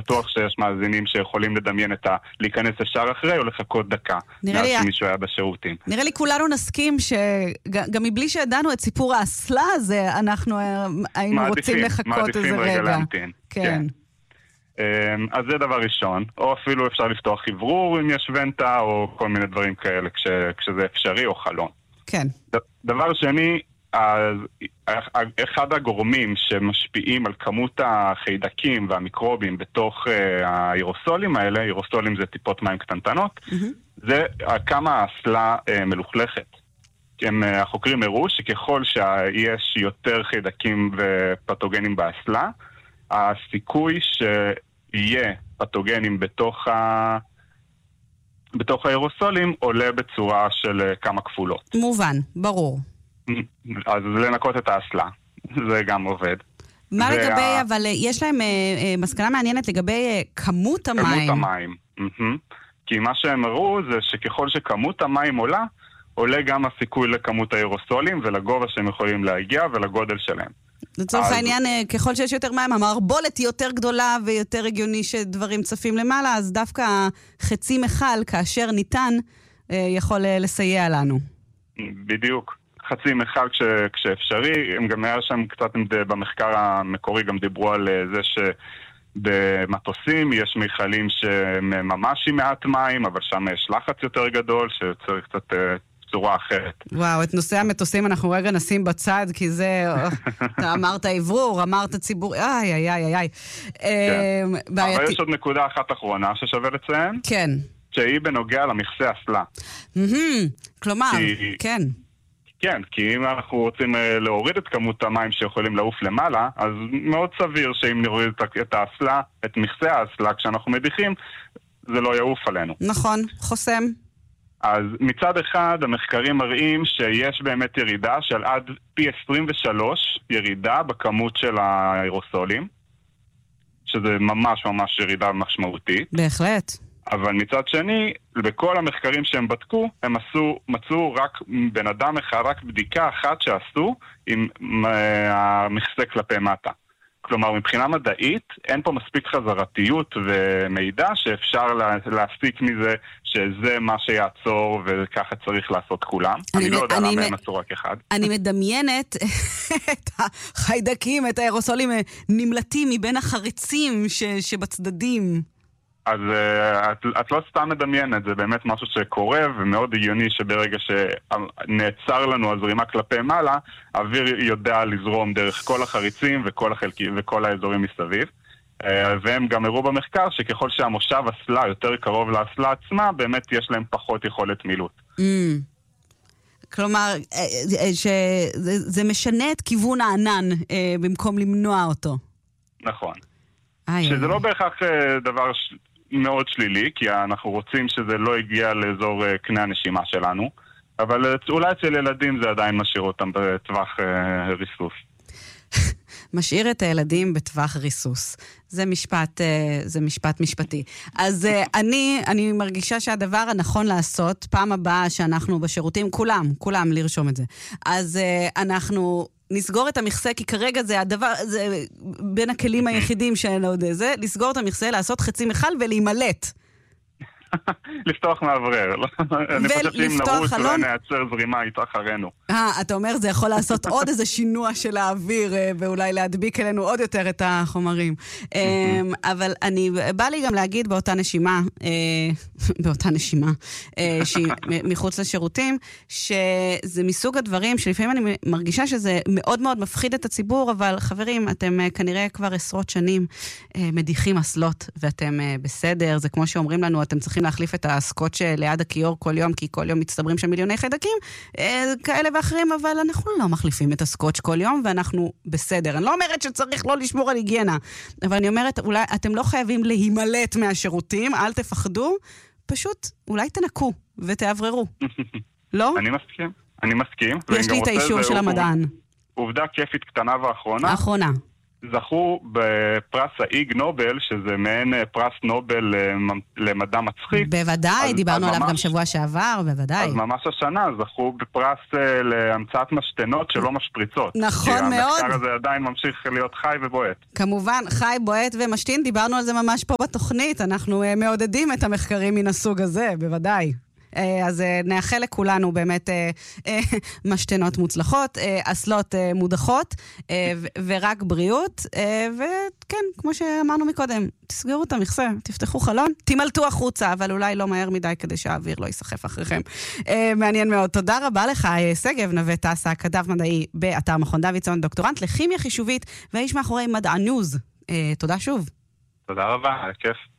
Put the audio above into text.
בטוח שיש מאזינים שיכולים לדמיין להיכנס ישר אחרי או לחכות דקה. נראה לי שמישהו היה בשירותים. נראה לי כולנו נסכים שגם מבלי שידענו את סיפור האסלה הזה, אנחנו היינו רוצים לחכות איזה רגע. רגע להמתין. כן. אז זה דבר ראשון, או אפילו אפשר לפתוח עברור אם יש ונטה, או כל מיני דברים כאלה כשזה אפשרי, או חלון. כן. דבר שני, אחד הגורמים שמשפיעים על כמות החיידקים והמיקרובים בתוך האירוסולים האלה, אירוסולים זה טיפות מים קטנטנות, זה כמה האסלה מלוכלכת. החוקרים הראו שככל שיש יותר חיידקים ופתוגנים באסלה, הסיכוי שיהיה פתוגנים בתוך האירוסולים עולה בצורה של כמה כפולות. מובן, ברור. אז לנקות את האסלה, זה גם עובד. מה לגבי, אבל יש להם מסקנה מעניינת לגבי כמות המים. כמות המים. כי מה שהם הראו זה שככל שכמות המים עולה גם הסיכוי לכמות האירוסולים ולגובה שהם יכולים להגיע ולגודל שלהם. לצורך העניין, ככל שיש יותר מים, המערבולת היא יותר גדולה ויותר הגיוני שדברים צפים למעלה, אז דווקא חצי מחל, כאשר ניתן, יכול לסייע לנו. בדיוק. חצי מחל כשאפשרי. הם גם היה שם קצת במחקר המקורי, גם דיברו על זה שבמטוסים יש מיכלים שממש עם מעט מים, אבל שם יש לחץ יותר גדול, שצריך קצת צורה אחרת. וואו, את נושא המטוסים אנחנו רגע נשים בצד, כי זה, אתה אמרת עברור, אמרת ציבור, איי. אבל יש עוד נקודה אחת אחרונה ששווה לציין. כן. שהיא בנוגע למכסה אסלה. כלומר, כן. כן, כי אם אנחנו רוצים להוריד את כמות המים שיכולים לעוף למעלה, אז מאוד סביר שאם נוריד את האסלה, את מכסה האסלה, כשאנחנו מדיחים, זה לא יעוף עלינו. נכון, חוסם. אז מצד אחד, המחקרים מראים שיש באמת ירידה של עד פי 23 ירידה בכמות של האירוסולים, שזה ממש ממש ירידה משמעותית. בהחלט. אבל מצד שני, בכל המחקרים שהם בדקו, הם מצאו רק בן אדם אחד, רק בדיקה אחת שעשו עם המכסה כלפי מטה. כלומר, מבחינה מדעית, אין פה מספיק חזרתיות ומידע שאפשר להסיק מזה שזה מה שיעצור וככה צריך לעשות כולם. אני לא יודע למה הם עשו רק אחד. אני מדמיינת את החיידקים, את האירוסולים נמלטים מבין החריצים שבצדדים. אז את לא סתם מדמיינת, זה באמת משהו שקורה ומאוד הגיוני שברגע שנעצר לנו הזרימה כלפי מעלה, האוויר יודע לזרום דרך כל החריצים וכל החלקים וכל האזורים מסביב. והם גם הראו במחקר שככל שהמושב אסלה יותר קרוב לאסלה עצמה, באמת יש להם פחות יכולת מילוט. כלומר, שזה משנה את כיוון הענן במקום למנוע אותו. נכון. שזה לא בהכרח דבר מאוד שלילי, כי אנחנו רוצים שזה לא יגיע לאזור קנה הנשימה שלנו, אבל אולי אצל ילדים זה עדיין משאיר אותם בטווח ריסוס. משאיר את הילדים בטווח ריסוס. זה משפט משפטי. אז אני מרגישה שהדבר הנכון לעשות, פעם הבאה שאנחנו בשירותים, כולם לרשום את זה. אז אנחנו נסגור את המכסה, כי כרגע זה הדבר, זה בין הכלים היחידים שאין עוד זה, לסגור את המכסה, לעשות חצי מחל ולהימלט. לפתוח מעברר. אני חושב שאם נרוץ אולי נעצר זרימה איתה אחרינו. אתה אומר זה יכול לעשות עוד איזה שינוע של האוויר ואולי להדביק אלינו עוד יותר את החומרים. אבל בא לי גם להגיד באותה נשימה שהיא מחוץ לשירותים, שזה מסוג הדברים שלפעמים אני מרגישה שזה מאוד מאוד מפחיד את הציבור, אבל חברים, אתם כנראה כבר עשרות שנים מדיחים אסלות ואתם בסדר, זה כמו שאומרים לנו, אתם צריכים להחליף את הסקוץ' ליד הכיור כל יום, כי כל יום מצטברים שם מיליוני חיידקים, כאלה ואחרים, אבל אנחנו לא מחליפים את הסקוץ' כל יום, ואנחנו בסדר. אני לא אומרת שצריך לא לשמור על היגיינה, אבל אני אומרת, אולי אתם לא חייבים להימלט מהשירותים, אל תפחדו, פשוט אולי תנקו ותעבררו. לא? אני מסכים. יש לי את האישור של המדען. עובדה כיפית קטנה ואחרונה. האחרונה. זכו בפרס האיג נובל, שזה מעין פרס נובל למדע מצחיק. בוודאי, דיברנו עליו גם שבוע שעבר, בוודאי. אז ממש השנה זכו בפרס להמצאת משתנות שלא משפריצות. נכון מאוד. המחקר הזה עדיין ממשיך להיות חי ובועט. כמובן, חי, בועט ומשתין, דיברנו על זה ממש פה בתוכנית. אנחנו מעודדים את המחקרים מן הסוג הזה, בוודאי. אז נאחל לכולנו באמת משתנות מוצלחות, אסלות מודחות, ורק בריאות, וכן, כמו שאמרנו מקודם, תסגרו את המכסה, תפתחו חלון, תמלטו החוצה, אבל אולי לא מהר מדי כדי שהאוויר לא יסחף אחריכם. מעניין מאוד. תודה רבה לך, שגב נווה טסה, כתב מדעי באתר מכון דוידסון, דוקטורנט לכימיה חישובית, והאיש מאחורי מדע ניוז. תודה שוב. תודה רבה, כיף.